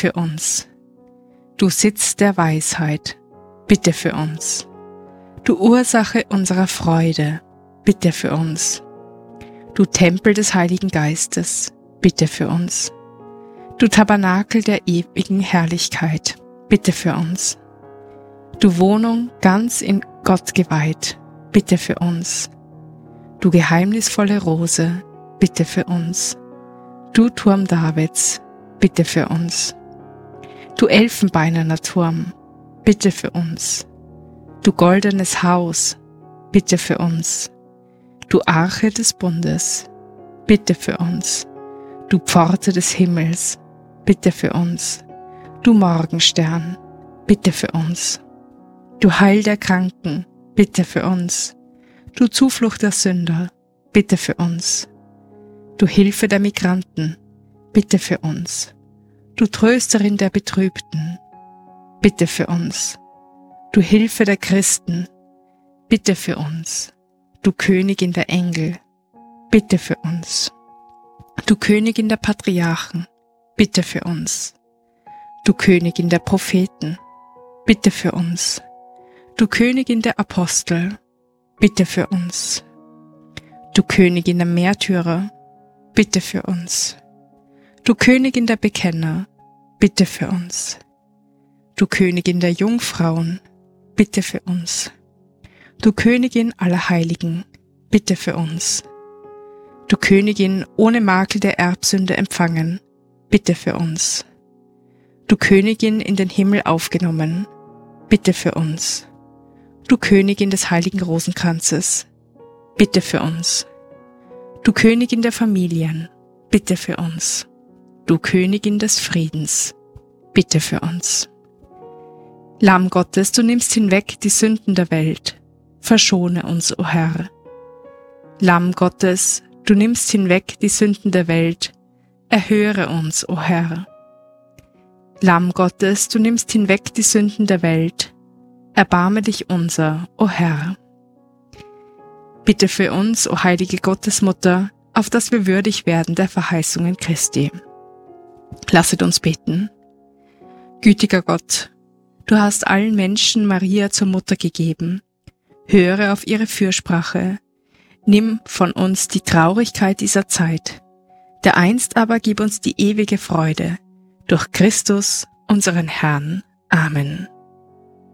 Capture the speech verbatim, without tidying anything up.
für uns. Du Sitz der Weisheit, bitte für uns. Du Ursache unserer Freude, bitte für uns. Du Tempel des Heiligen Geistes, bitte für uns. Du Tabernakel der ewigen Herrlichkeit, bitte für uns. Du Wohnung ganz in Gott geweiht, bitte für uns. Du geheimnisvolle Rose, bitte für uns. Du Turm Davids, bitte für uns. Du elfenbeinerner Turm, bitte für uns. Du goldenes Haus, bitte für uns. Du Arche des Bundes, bitte für uns. Du Pforte des Himmels, bitte für uns. Du Morgenstern, bitte für uns. Du Heil der Kranken, bitte für uns. Du Zuflucht der Sünder, bitte für uns. Du Hilfe der Migranten, bitte für uns. Du Trösterin der Betrübten, bitte für uns. Du Hilfe der Christen, bitte für uns. Du Königin der Engel, bitte für uns. Du Königin der Patriarchen, bitte für uns. Du Königin der Propheten, bitte für uns. Du Königin der Apostel, bitte für uns. Du Königin der Märtyrer, bitte für uns. Du Königin der Bekenner, bitte für uns. Du Königin der Jungfrauen, bitte für uns. Du Königin aller Heiligen, bitte für uns. Du Königin ohne Makel der Erbsünde empfangen, bitte für uns. Du Königin in den Himmel aufgenommen, bitte für uns. Du Königin des heiligen Rosenkranzes, bitte für uns. Du Königin der Familien, bitte für uns. Du Königin des Friedens, bitte für uns. Lamm Gottes, du nimmst hinweg die Sünden der Welt, verschone uns, o Herr. Lamm Gottes, du nimmst hinweg die Sünden der Welt, erhöre uns, o Herr. Lamm Gottes, du nimmst hinweg die Sünden der Welt, erbarme dich unser, o Herr. Bitte für uns, o heilige Gottesmutter, auf dass wir würdig werden der Verheißungen Christi. Lasset uns beten. Gütiger Gott, du hast allen Menschen Maria zur Mutter gegeben. Höre auf ihre Fürsprache. Nimm von uns die Traurigkeit dieser Zeit. Dereinst aber gib uns die ewige Freude. Durch Christus, unseren Herrn. Amen.